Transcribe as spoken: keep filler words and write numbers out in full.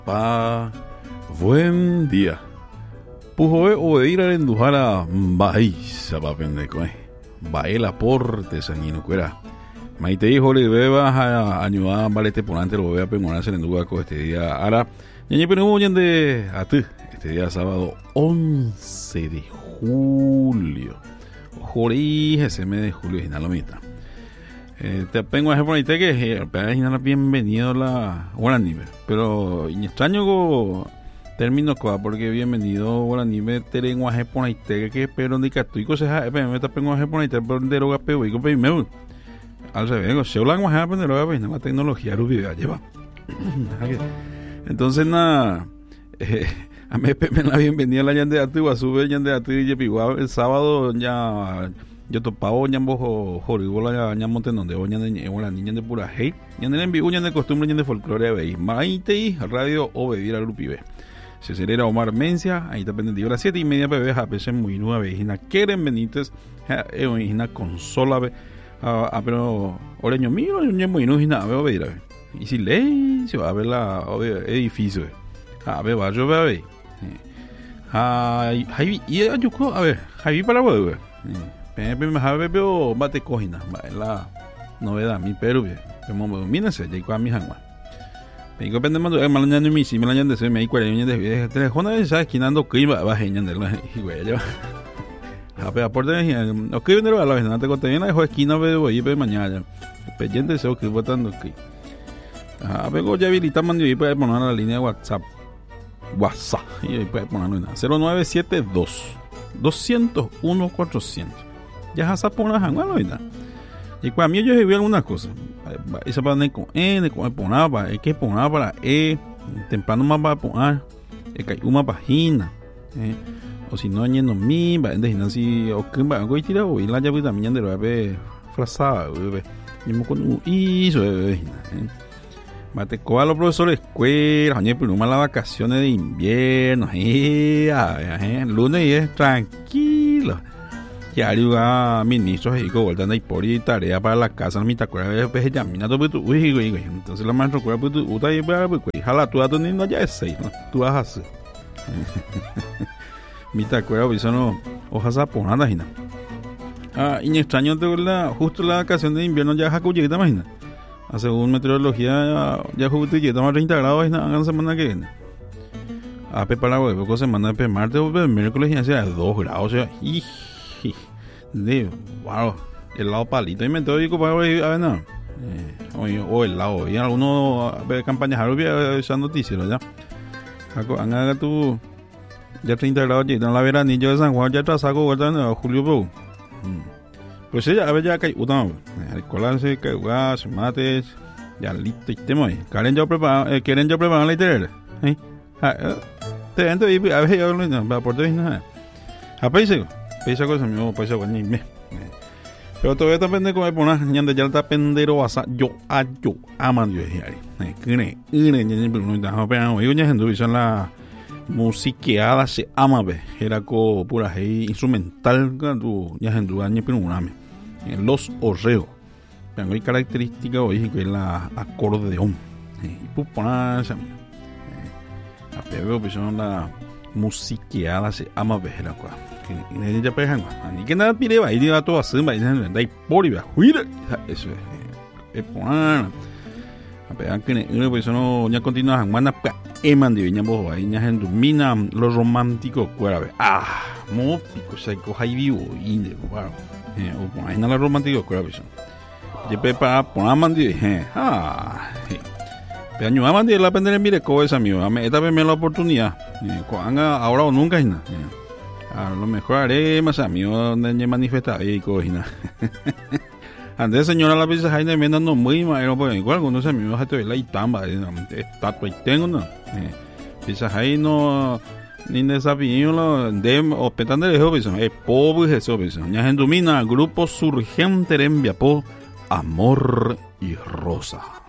Pa, buen día. Pujoe obedir al endujara baisa pa pendeco, eh. Bael aporte sanguino cuera. Maite hijo le bebas a añuar balete ponante lo beba pengonarse en enduga con este día. Ahora, ñañe pero de a ti. Este día sábado once de julio. Jorí ese mes de julio es la mitad. Eh, te vengo a hacer por ahí que es bienvenido a la Guaranime, pero extraño go término coa porque bienvenido Guaranime te vengo a hacer por ahí que pero ni que tú y cosas me te vengo a hacer por ahí pero de lo que pego y con me al revés se hablan más de lo que la tecnología lo vive lleva. Entonces nada, eh, a mí me la bienvenida a la Yande Atu a su vez Yande Atu y Yepigua el sábado ya yo topaba ñambo jorigola ñamonte donde oña de la niña de pura hey ñan en vivo ñan de costumbre ñan de folclore veis maite radio obedir al grupo se acelera Omar Mencia ahí está pendiente a las siete y media pb a veces muy nueva vejina quieren Benítez es una consola a pero oreño mío ñan muy nueva veo obedir y si ley se va a ver la edificio a ver va yo veo ahí ay y yo a ver ahí para ver Pepe me sabe veo bate cojina la novedad mi Perú como mírense ya con mi hangma me depende más de mañana mi si mañana de se me hay cuarenta años de tres jornadas esa esquinando clima va genial y güey yo a ver aporte o que viene a la vez no te conté bien la esquina veo y pe mañana pendiente se que votando que a ver ya habilita mando y puede poner la línea de WhatsApp WhatsApp y puede ponerlo en cero nueve siete dos doscientos uno cuatrocientos ya se pone a jugar ahorita y cuando yo vi algunas cosas esa para con n con poner para es que poner para e temprano más para poner es que hay una página eh, o si no yendo mi va de si o que va a tirar o y la llave también de lo ve frasada y me con y eso es mate con los profesores escuela año pero más las vacaciones de invierno eh, eh, lunes y es tranquilo y ayuda ministros y voltando ahí por y tarea para la casa mi te acuerdas pues ya mina todo tu uy güey entonces la maestra acuerda pues tú ahí para pues jala tú a tu niño ya es seis no tú vas a hacer mi te acuerdas pues no hojas a poner nada hina ah y extraño de la justo la vacación de invierno ya jacuye te imaginas según meteorología ya justo ya estamos a treinta grados en la semana que viene a preparar huevo semana de martes o miércoles ya sea dos grados o sea y de wow el lado palito y me estoy para ver a ver no eh, o el lado y algunos ver campañas algo esa noticia ya haga tú ya treinta grados ya en la veranillo de San Juan ya atrasado guardando julio bro pues ella a ver ya que utamos el colarse que gas mates ya listo y tema quieren yo preparar eh, quieren yo preparar la itera eh te ento y a ver yo no va por todo nada a paise paise cosa mío paise con ni me pero todavía depende cómo poner ñande ya está pendero asa yo a yo aman yo eh cree ine ñande no está pero yo ña gente usan la musiqueada se ama ve era co pura hey instrumental tu ña gente ña pero una en los orreos tengo hay característica hoy que es la acordeón y pues poner esa a pego pues son la musiqueada se ama ver la cosa que ni ya pegan ni que nada pide va y diga todo así va y dai por y va huir eso es poner a pegar que no pues no ya continúa manda eman de viña bo ahí ya gente mina los románticos cuera ah mo pico se coja y vivo y de wow eh o poner en la romántico cuera pues yo para poner mandi eh ah pero año mandi la pender mire co esa mío me esta vez me la oportunidad cuando ahora o nunca ina a lo mejor haré más amigo donde manifestar y cojina antes señora la vez Jaime me dando muy mal pues igual cuando se me baja la y tamba está pues tengo no pisa ahí no ni desafío de hospital de jóvenes es pobre eso pues ya en domina grupo surgente en Viapó Amor y Rosa.